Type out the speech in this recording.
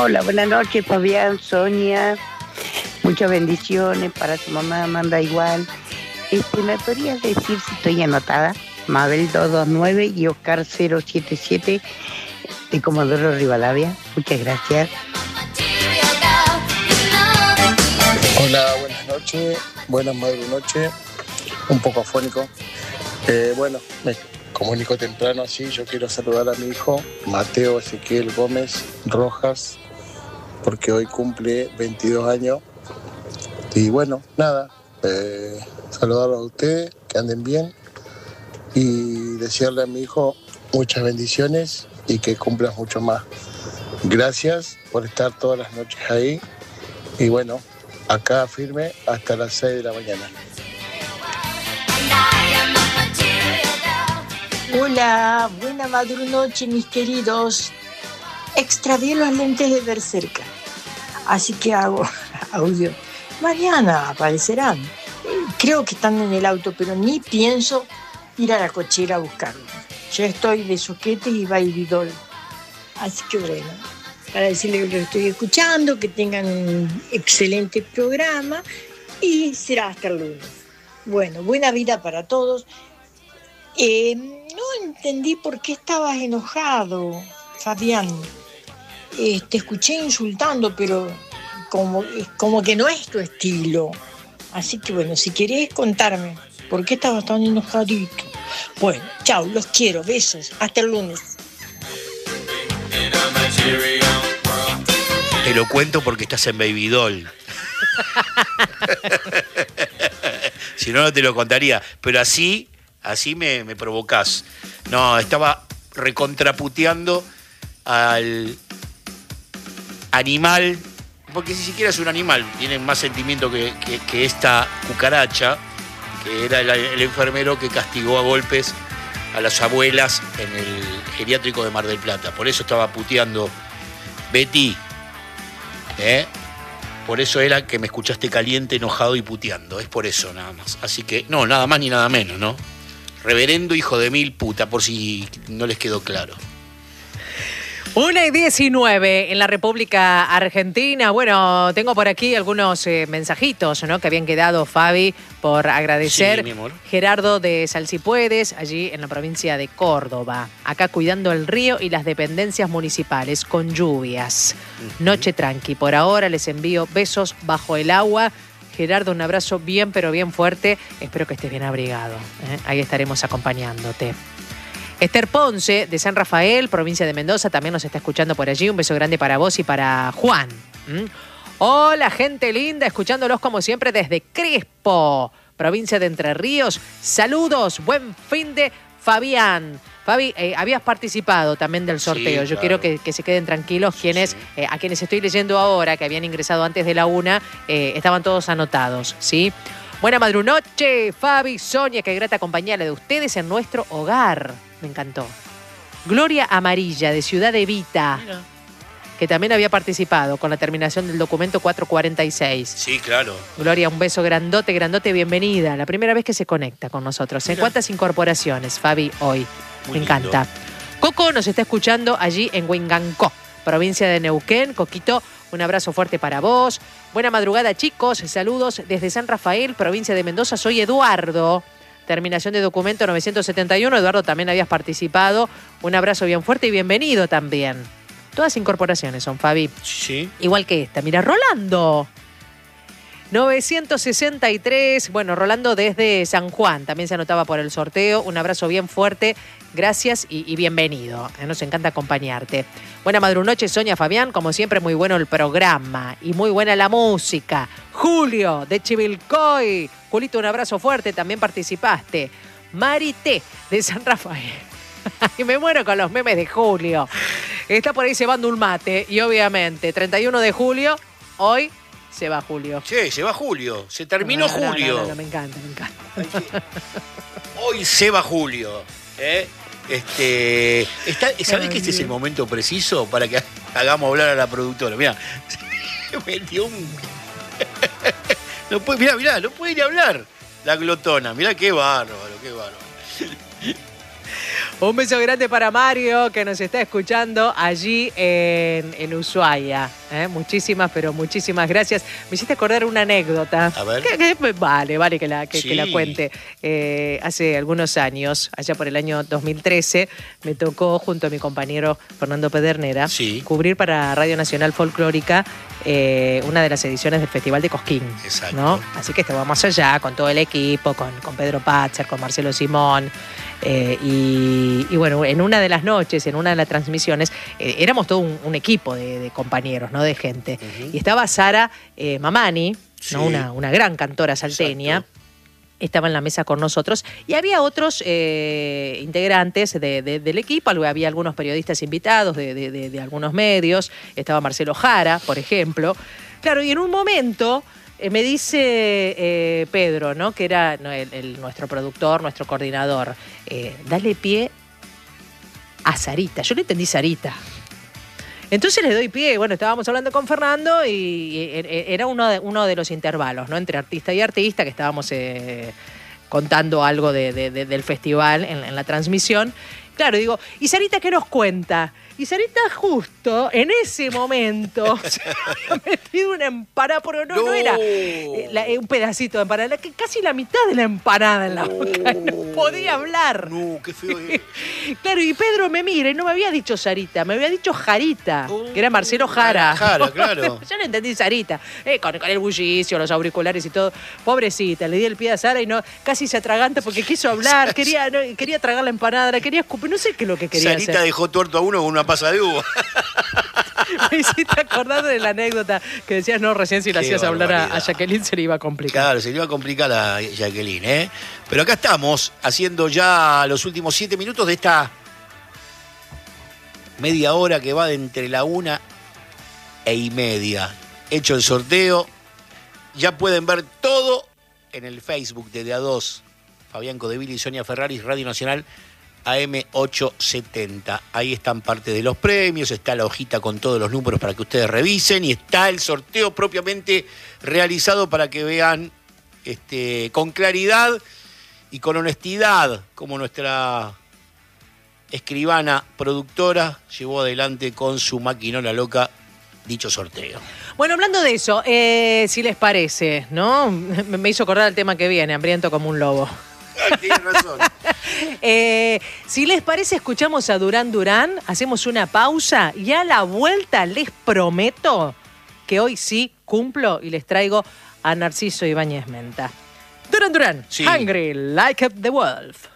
Hola, buenas noches, Fabián, Sonia. Muchas bendiciones para su mamá, Amanda igual. ¿Me podrías decir si estoy anotada? Mabel 229 y Oscar 077 de Comodoro Rivadavia. Muchas gracias. Hola, buenas noches, buenas noches, un poco afónico. Bueno, me comunico temprano así, yo quiero saludar a mi hijo Mateo Ezequiel Gómez Rojas, porque hoy cumple 22 años. Y bueno, nada, saludarlos a ustedes, que anden bien, y desearle a mi hijo muchas bendiciones y que cumplas mucho más. Gracias por estar todas las noches ahí, y bueno, acá firme hasta las 6 de la mañana. Hola, buena madrunoche, mis queridos. Extravié los lentes de ver cerca, así que hago audio. Mañana aparecerán. Creo que están en el auto, pero ni pienso ir a la cochera a buscarlos. Ya estoy de soquete y bailidol. Así que bueno, para decirles que los estoy escuchando, que tengan un excelente programa y será hasta el lunes. Bueno, buena vida para todos. No entendí por qué estabas enojado, Fabián. Te escuché insultando, pero como que no es tu estilo. Así que bueno, si querés contarme por qué estabas tan enojadito. Bueno, chao, los quiero, besos, hasta el lunes. Te lo cuento porque estás en Baby Doll. Si no, no te lo contaría. Pero así me provocás. No, estaba recontraputeando al animal, porque ni siquiera es un animal, tiene más sentimiento que esta cucaracha, que era el enfermero que castigó a golpes a las abuelas en el geriátrico de Mar del Plata. Por eso estaba puteando Betty, por eso era que me escuchaste caliente, enojado y puteando, es por eso nada más. Así que, no, nada más ni nada menos, ¿no? Reverendo hijo de mil puta, por si no les quedó claro. 1:19 en la República Argentina. Bueno, tengo por aquí algunos mensajitos, ¿no?, que habían quedado, Fabi, por agradecer. Sí, mi amor. Gerardo de Salsipuedes, allí en la provincia de Córdoba. Acá cuidando el río y las dependencias municipales con lluvias. Noche tranqui. Por ahora les envío besos bajo el agua. Gerardo, un abrazo bien, pero bien fuerte. Espero que estés bien abrigado. Ahí estaremos acompañándote. Esther Ponce, de San Rafael, provincia de Mendoza, también nos está escuchando por allí. Un beso grande para vos y para Juan. Hola, gente linda, escuchándolos como siempre desde Crespo, provincia de Entre Ríos. Saludos, buen fin de Fabián. Fabi, habías participado también del sorteo. Sí, Yo claro. quiero que se queden tranquilos quienes, a quienes estoy leyendo ahora, que habían ingresado antes de la 1, estaban todos anotados, ¿sí? Buena madrunoche, Fabi, Sonia, qué grata compañía la de ustedes en nuestro hogar. Me encantó. Gloria Amarilla, de Ciudad Evita, Mira. que también había participado con la terminación del documento 446. Sí, claro. Gloria, un beso grandote, grandote, bienvenida. La primera vez que se conecta con nosotros. Mira. ¿Cuántas incorporaciones, Fabi, hoy? Muy Me encanta. lindo. Coco nos está escuchando allí en Huingancó, provincia de Neuquén. Coquito, un abrazo fuerte para vos. Buena madrugada, chicos. Saludos desde San Rafael, provincia de Mendoza. Soy Eduardo. Terminación de documento 971. Eduardo, también habías participado. Un abrazo bien fuerte y bienvenido también. Todas incorporaciones son, Fabi. Sí. Igual que esta. Mira, Rolando. 963. Bueno, Rolando desde San Juan. También se anotaba por el sorteo. Un abrazo bien fuerte. Gracias y bienvenido. Nos encanta acompañarte. Buena madrunoche, Sonia, Fabián. Como siempre, muy bueno el programa. Y muy buena la música. Julio, de Chivilcoy. Julito, un abrazo fuerte. También participaste. Marité, de San Rafael. Y me muero con los memes de Julio. Está por ahí cebando un mate. Y obviamente, 31 de julio, hoy se va Julio. Che, se va Julio. Se terminó Julio. No, me encanta, me encanta. Hoy se va Julio. ¿Sabés que este es el momento preciso para que hagamos hablar a la productora? Mirá, metió un... No puede, mirá, no puede ni hablar la glotona. Mirá qué bárbaro, qué bárbaro. Un beso grande para Mario, que nos está escuchando allí en Ushuaia. Muchísimas, pero muchísimas gracias. Me hiciste acordar una anécdota. A ver. Vale que la cuente. Hace algunos años, allá por el año 2013, me tocó, junto a mi compañero Fernando Pedernera, cubrir para Radio Nacional Folclórica una de las ediciones del Festival de Cosquín. Exacto. ¿No? Así que estábamos allá con todo el equipo, con Pedro Patzer, con Marcelo Simón. Y bueno, en una de las noches, en una de las transmisiones, éramos todo un equipo de compañeros, ¿no? De gente. Uh-huh. Y estaba Sara Mamani, ¿no? Una gran cantora salteña. Exacto. Estaba en la mesa con nosotros y había otros integrantes del equipo, había algunos periodistas invitados de algunos medios, estaba Marcelo Jara, por ejemplo. Claro, y en un momento me dice Pedro, ¿no? Que era nuestro productor, nuestro coordinador, dale pie a Sarita. Yo le entendí Sarita. Entonces le doy pie. Bueno, estábamos hablando con Fernando y era uno de los intervalos, ¿no? Entre artista y artista, que estábamos contando algo del festival en la transmisión. Claro, digo, ¿y Sarita qué nos cuenta? Y Sarita justo en ese momento se había metido una empanada, pero no era un pedacito de empanada, que casi la mitad de la empanada en la boca. No podía hablar. No, qué feo. Claro, y Pedro me mira y no me había dicho Sarita, me había dicho Jarita, que era Marcelo Jara. Jara, claro. Yo le entendí Sarita, con el bullicio, los auriculares y todo. Pobrecita, le di el pie a Sara y casi se atraganta porque quiso hablar, quería tragar la empanada, la quería escupir, no sé qué es lo que quería Sarita hacer. Dejó tuerto a uno con una pasa de uva. Me hiciste acordar de la anécdota que decías, no, recién si le hacías hablar a Jacqueline se le iba a complicar. Claro, se le iba a complicar a Jacqueline, ¿eh? Pero acá estamos, haciendo ya los últimos 7 minutos de esta media hora que va de entre la 1:30. Hecho el sorteo, ya pueden ver todo en el Facebook de A2, Fabián Codeville y Sonia Ferraris, Radio Nacional AM870. Ahí están parte de los premios, está la hojita con todos los números para que ustedes revisen y está el sorteo propiamente realizado para que vean con claridad y con honestidad como nuestra escribana productora llevó adelante con su maquinola loca dicho sorteo. Bueno, hablando de eso, si les parece, ¿no? Me hizo acordar el tema que viene, hambriento como un lobo. Tienes razón. Si les parece, escuchamos a Durán Durán, hacemos una pausa y a la vuelta les prometo que hoy sí cumplo y les traigo a Narciso Ibáñez Menta. Durán Durán, sí. Hungry like the wolf.